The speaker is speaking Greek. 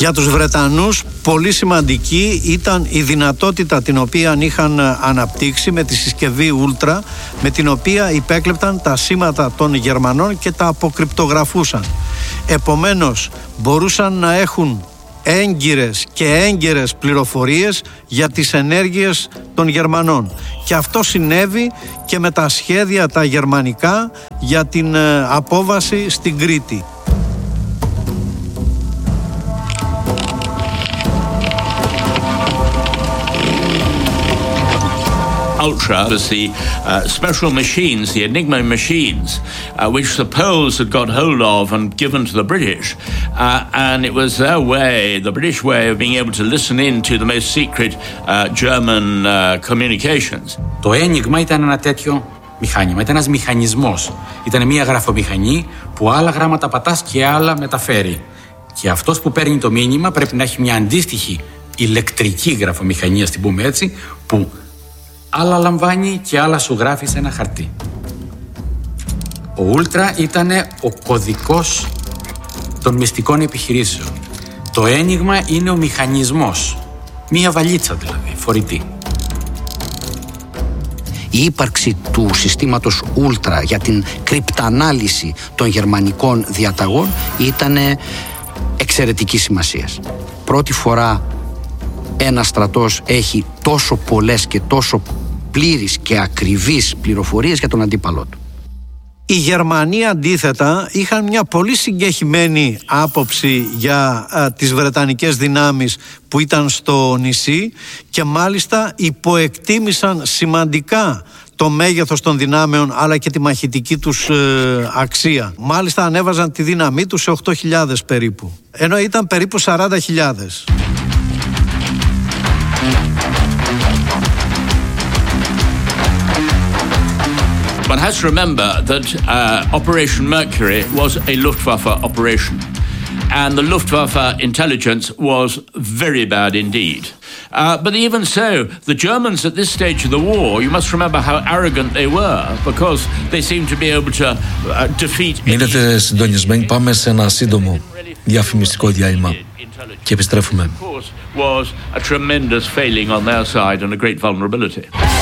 Για τους Βρετανούς πολύ σημαντική ήταν η δυνατότητα την οποία είχαν αναπτύξει με τη συσκευή Ultra, με την οποία υπέκλεπταν τα σήματα των Γερμανών και τα αποκρυπτογραφούσαν. Επομένως μπορούσαν να έχουν έγκυρες και έγκαιρες πληροφορίες για τις ενέργειες των Γερμανών. Και αυτό συνέβη και με τα σχέδια τα γερμανικά για την απόβαση στην Κρήτη. Ultra was the special machines, the Enigma machines, which the Poles had got hold of and given to the British. And it was their way, the British way of being able to listen in to the most secret German communications. Το Enigma ήταν ένα τέτοιο μηχάνημα, ήταν ένας μηχανισμός. Ήταν μια γραφομηχανή που άλλα γράμματα πατάς και άλλα μεταφέρει. Και αυτός που παίρνει το μήνυμα πρέπει να έχει μια αντίστοιχη ηλεκτρική γραφομηχανή, ας την πούμε έτσι, που άλλα λαμβάνει και άλλα σου γράφει σε ένα χαρτί. Ο Ultra ήταν ο κωδικός των μυστικών επιχειρήσεων. Το Enigma είναι ο μηχανισμός. Μία βαλίτσα δηλαδή, φορητή. Η ύπαρξη του συστήματος Ultra για την κρυπτανάλυση των γερμανικών διαταγών ήταν εξαιρετικής σημασίας. Πρώτη φορά ένας στρατός έχει τόσο πολλές και τόσο πλήρεις και ακριβείς πληροφορίες για τον αντίπαλό του. Οι Γερμανοί αντίθετα είχαν μια πολύ συγκεχημένη άποψη για τις βρετανικές δυνάμεις που ήταν στο νησί και μάλιστα υποεκτίμησαν σημαντικά το μέγεθος των δυνάμεων αλλά και τη μαχητική τους αξία. Μάλιστα ανέβαζαν τη δύναμή τους σε 8.000 περίπου, ενώ ήταν περίπου 40.000. One has to remember that Operation Mercury was a Luftwaffe operation, and the Luftwaffe intelligence was very bad indeed. But even so, the Germans at this stage of the war, you must remember how arrogant they were, because they seemed to be able to defeat... Μείνετε συντονισμένοι, πάμε σε ένα σύντομο διαφημιστικό διάλειμμα και επιστρέφουμε. Was a tremendous failing on their side and a great vulnerability.